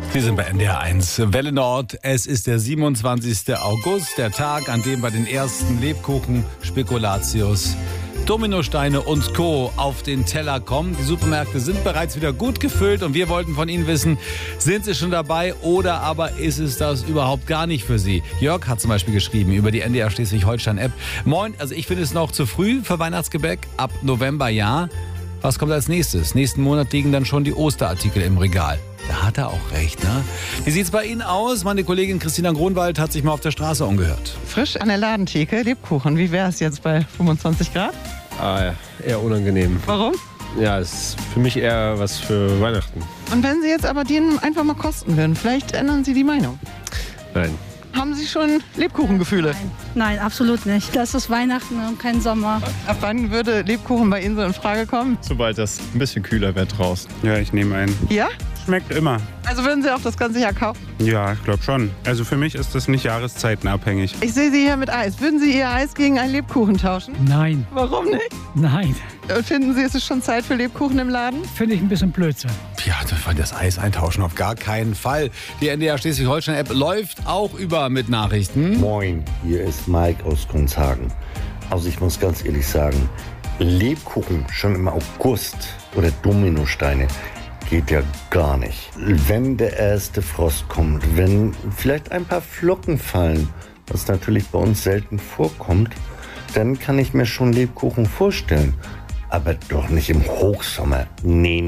Sie sind bei NDR 1 Welle Nord. Es ist der 27. August, der Tag, an dem bei den ersten Lebkuchen, Spekulatius, Dominosteine und Co. auf den Teller kommen. Die Supermärkte sind bereits wieder gut gefüllt und wir wollten von Ihnen wissen, sind Sie schon dabei oder aber ist es das überhaupt gar nicht für Sie? Jörg hat zum Beispiel geschrieben über die NDR Schleswig-Holstein-App. Moin, also ich finde es noch zu früh für Weihnachtsgebäck, ab November ja. Was kommt als nächstes? Nächsten Monat liegen dann schon die Osterartikel im Regal. Da hat er auch recht, ne? Wie sieht's bei Ihnen aus? Meine Kollegin Christina Gronwald hat sich mal auf der Straße umgehört. Frisch an der Ladentheke, Lebkuchen. Wie wäre es jetzt bei 25 Grad? Ja, eher unangenehm. Warum? Ja, ist für mich eher was für Weihnachten. Und wenn Sie jetzt aber den einfach mal kosten würden, vielleicht ändern Sie die Meinung. Nein. Haben Sie schon Lebkuchengefühle? Nein, absolut nicht. Das ist Weihnachten und kein Sommer. Ab wann würde Lebkuchen bei Ihnen so in Frage kommen? Sobald das ein bisschen kühler wird draußen. Ja, ich nehme einen. Ja? Schmeckt immer. Also würden Sie auch das ganze Jahr kaufen? Ja, ich glaube schon. Also für mich ist das nicht jahreszeitenabhängig. Ich sehe Sie hier mit Eis. Würden Sie Ihr Eis gegen einen Lebkuchen tauschen? Nein, Warum nicht? nein. Finden Sie, es ist schon Zeit für Lebkuchen im Laden? Finde ich ein bisschen Blödsinn. Ja, das Eis eintauschen auf gar keinen Fall. Die NDR Schleswig-Holstein-App läuft auch über mit Nachrichten. Moin, hier ist Mike aus Gunzhagen. Also ich muss ganz ehrlich sagen, Lebkuchen schon im August oder Dominosteine geht ja gar nicht. Wenn der erste Frost kommt, wenn vielleicht ein paar Flocken fallen, was natürlich bei uns selten vorkommt, dann kann ich mir schon Lebkuchen vorstellen. Aber doch nicht im Hochsommer. Nee.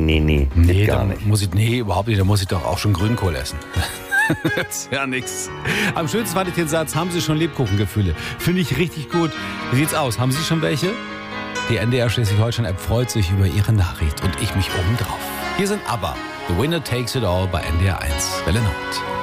Geht gar nicht. Überhaupt nicht. Da muss ich doch auch schon Grünkohl essen. Das ist ja nix. Am schönsten fand ich den Satz, haben Sie schon Lebkuchengefühle? Finde ich richtig gut. Wie sieht's aus? Haben Sie schon welche? Die NDR Schleswig-Holstein-App freut sich über Ihre Nachricht und ich mich obendrauf. Hier sind ABBA. The Winner Takes It All bei NDR 1 Welle Nord.